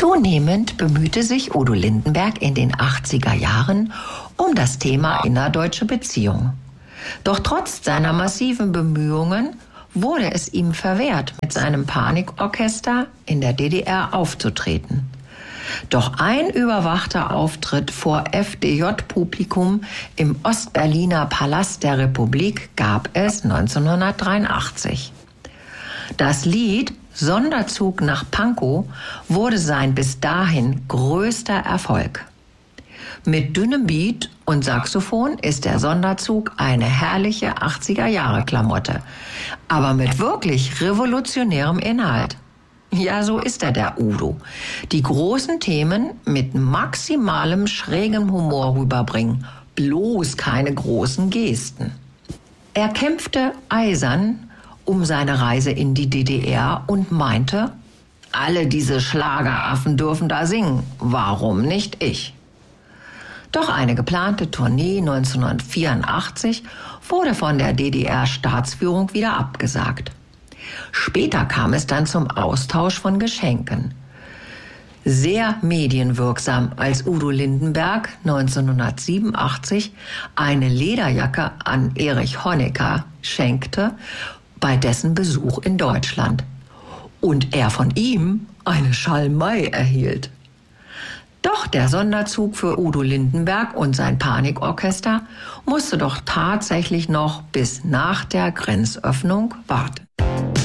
Zunehmend bemühte sich Udo Lindenberg in den 80er Jahren um das Thema innerdeutsche Beziehung. Doch trotz seiner massiven Bemühungen wurde es ihm verwehrt, mit seinem Panikorchester in der DDR aufzutreten. Doch ein überwachter Auftritt vor FDJ-Publikum im Ostberliner Palast der Republik gab es 1983. Das Lied Sonderzug nach Pankow wurde sein bis dahin größter Erfolg. Mit dünnem Beat und Saxophon ist der Sonderzug eine herrliche 80er-Jahre-Klamotte, aber mit wirklich revolutionärem Inhalt. Ja, so ist er, der Udo. Die großen Themen mit maximalem schrägem Humor rüberbringen, bloß keine großen Gesten. Er kämpfte eisern um seine Reise in die DDR und meinte, alle diese Schlageraffen dürfen da singen, warum nicht ich? Doch eine geplante Tournee 1984 wurde von der DDR-Staatsführung wieder abgesagt. Später kam es dann zum Austausch von Geschenken. Sehr medienwirksam, als Udo Lindenberg 1987 eine Lederjacke an Erich Honecker schenkte, bei dessen Besuch in Deutschland. Und er von ihm eine Schalmei erhielt. Doch der Sonderzug für Udo Lindenberg und sein Panikorchester musste doch tatsächlich noch bis nach der Grenzöffnung warten.